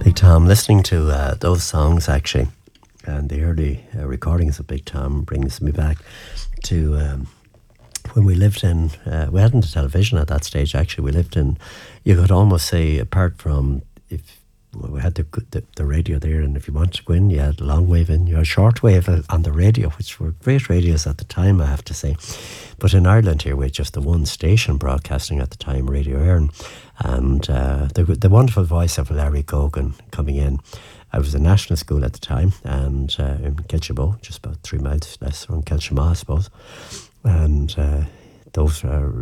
Big Tom, listening to those songs actually, and the early recordings of Big Tom brings me back to when we lived in, we hadn't a television at that stage actually, we lived in, you could almost say, apart from, if we had the radio there, and if you wanted to go in, you had long wave in, you had short wave on the radio, which were great radios at the time, I have to say. But in Ireland here, we had just the one station broadcasting at the time, Radio Éireann, and the wonderful voice of Larry Gogan coming in. I was in national school at the time, and in Kilchabo, just about 3 miles less from Kilchama, I suppose. And those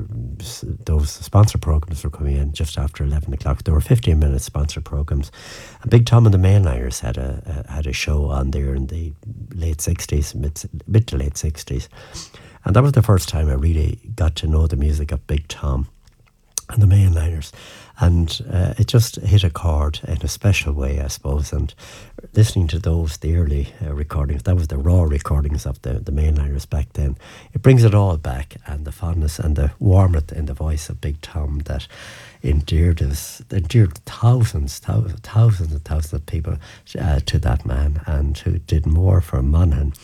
sponsor programs were coming in just after 11 o'clock. There were 15-minute sponsor programs. And Big Tom and the Mainliners had a show on there in the late 60s, mid to late 60s. And that was the first time I really got to know the music of Big Tom and the Mainliners. And it just hit a chord in a special way, I suppose. And listening to those, the early recordings, that was the raw recordings of the Mainliners back then. It brings it all back, and the fondness and the warmth in the voice of Big Tom that endeared thousands and thousands of people to that man, and who did more for Monaghan,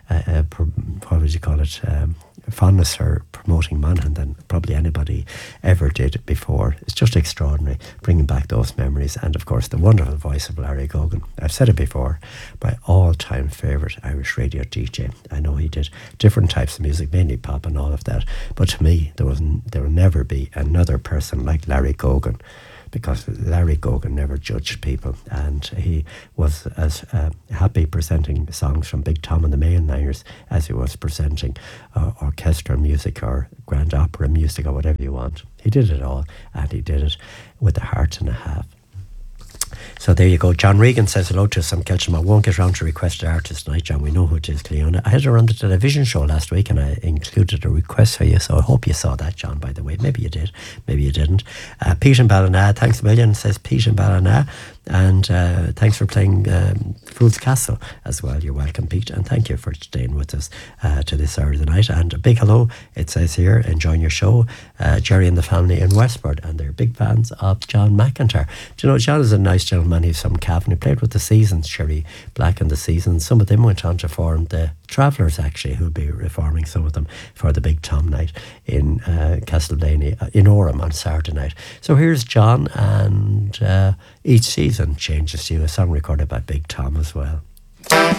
what would you call it, fondness for promoting Monaghan than probably anybody ever did before. It's just extraordinary, bringing back those memories. And of course the wonderful voice of Larry Gogan. I've said it before, my all-time favourite Irish radio DJ. I know he did different types of music, mainly pop and all of that, but to me there will never be another person like Larry Gogan, because Larry Gogan never judged people, and he was as happy presenting songs from Big Tom and the Mainliners as he was presenting orchestral music or grand opera music or whatever you want. He did it all, and he did it with a heart and a half. So there you go. John Regan says hello to some Kilcham. I won't get round to requested artists tonight, John. We know who it is, Cleona. I had her on the television show last week, and I included a request for you, so I hope you saw that, John, by the way. Maybe you did, maybe you didn't. Pete in Ballina, thanks a million, says Pete in Ballina. And thanks for playing Fool's Castle as well. You're welcome, Pete, and thank you for staying with us to this hour of the night. And a big hello, it says here, enjoying your show, Jerry and the family in Westport, and they're big fans of John McIntyre. Do you know, John is a nice gentleman. He's from Cavan. He played with the Seasons, Sherry Black and the Seasons. Some of them went on to form the Travellers, actually, who'll be reforming some of them for the Big Tom night in Castleblaney, in Orem on Saturday night. So here's John, and Each Season Changes You, a song recorded by Big Tom as well.